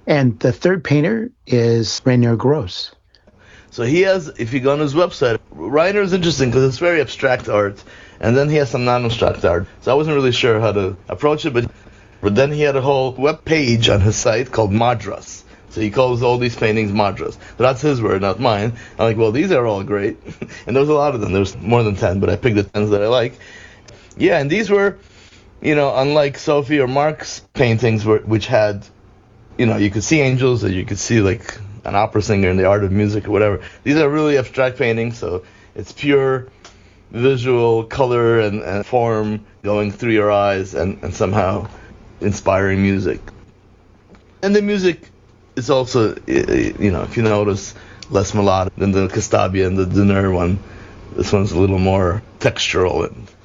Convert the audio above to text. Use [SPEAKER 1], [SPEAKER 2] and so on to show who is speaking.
[SPEAKER 1] And the third painter is Rainier Gross.
[SPEAKER 2] So he has, if you go on his website, Reiner is interesting because it's very abstract art, and then he has some non-abstract art. So I wasn't really sure how to approach it, but then he had a whole web page on his site called Madras. So he calls all these paintings Madras. So that's his word, not mine. I'm like, well, these are all great. And there's a lot of them. There's more than 10, but I picked the 10s that I like. Yeah, and these were, unlike Sophie or Mark's paintings, which had, you could see angels, or you could see like an opera singer in the art of music or whatever. These are really abstract paintings, so it's pure visual color and form going through your eyes and somehow inspiring music. And the music is also, if you notice, less melodic than the Castabia and the Duner one. This one's a little more textural and